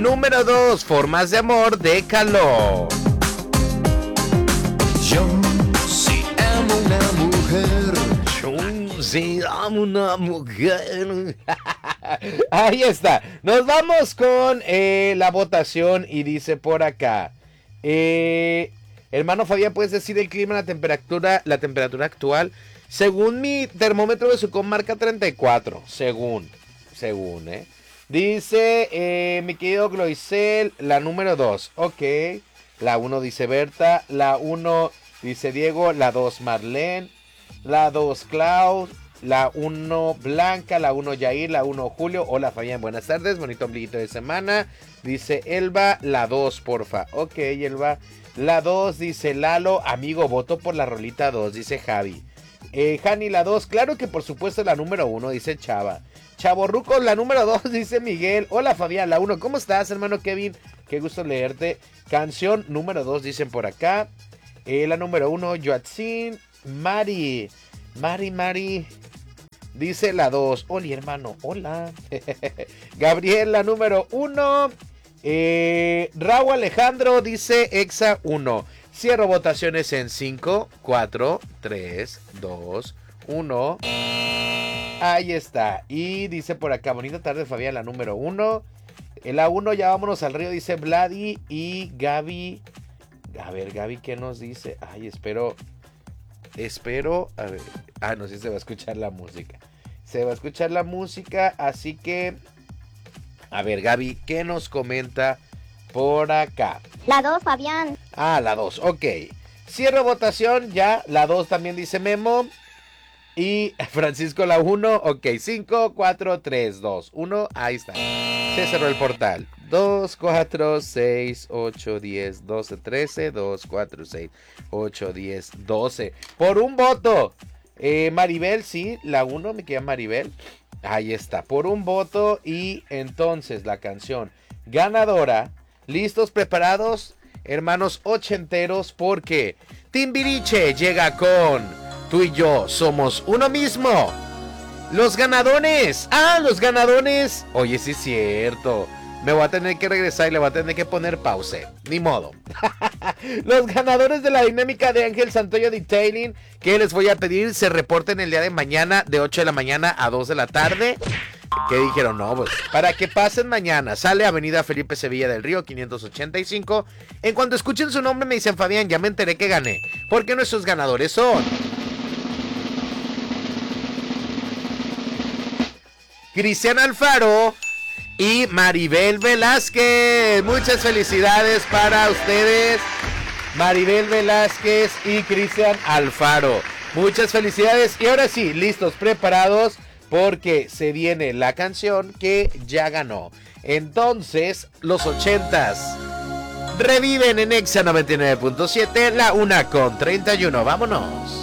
número 2, Formas de amor de Caló. Yo sí amo una mujer. Yo sí amo una mujer. Ahí está. Nos vamos con la votación y dice por acá. Hermano Fabián, ¿puedes decir el clima, la temperatura actual? Según mi termómetro de Sucom marca 34. Según, Dice mi querido Gloisel, la número 2. Ok. La 1 dice Berta. La 1 dice Diego. La 2 Marlene. La 2 Clau. La 1 Blanca. La 1 Yair. La 1 Julio. Hola Fabián, buenas tardes. Bonito ombliguito de semana. Dice Elba. La 2, porfa. Ok, Elba. La 2 dice Lalo. Amigo, voto por la rolita 2. Dice Javi. Jani, la 2. Claro que por supuesto la número 1. Dice Chava. Chavorruco, la número 2, dice Miguel. Hola Fabián, la 1. ¿Cómo estás, hermano Kevin? Qué gusto leerte. Canción número 2, dicen por acá. La número 1, Joatzin. Mari. Dice la 2. Oli, hermano, hola. Gabriel, la número 1. Raúl Alejandro dice Exa 1. Cierro votaciones en 5, 4, 3, 2, 1. Ahí está. Y dice por acá, bonita tarde Fabián, la número 1. En la 1 ya vámonos al río, dice Vladi y Gaby. A ver, Gaby, ¿qué nos dice? Ay, espero. A ver. Ah, no sé si se va a escuchar la música. Se va a escuchar la música, así que... A ver, Gaby, ¿qué nos comenta por acá? La 2, Fabián. Ah, la 2, ok. Cierro votación, ya. La 2 también dice Memo. Y Francisco la 1, ok, 5, 4, 3, 2, 1, ahí está. Se cerró el portal. 2, 4, 6, 8, 10, 12, 13, 2, 4, 6, 8, 10, 12. Por un voto. Maribel, sí, la 1 me queda Maribel. Ahí está, por un voto. Y entonces la canción ganadora. ¿Listos, preparados? Hermanos ochenteros, porque Timbiriche llega con... Tú y yo somos uno mismo. Los ganadores. Los ganadores. Oye, sí es cierto. Me voy a tener que regresar y le voy a tener que poner pause. Ni modo. Los ganadores de la dinámica de Ángel Santoyo Detailing, que les voy a pedir se reporten el día de mañana de 8 de la mañana a 2 de la tarde. Que dijeron, no, pues, para que pasen mañana. Sale Avenida Felipe Sevilla del Río 585. En cuanto escuchen su nombre me dicen, Fabián, ya me enteré que gané. Porque nuestros ganadores son... Cristian Alfaro y Maribel Velázquez. Muchas felicidades para ustedes, Maribel Velázquez y Cristian Alfaro. Muchas felicidades. Y ahora sí, listos, preparados, porque se viene la canción que ya ganó. Entonces, los 80s reviven en Exa 99.7, la 1:31. Vámonos.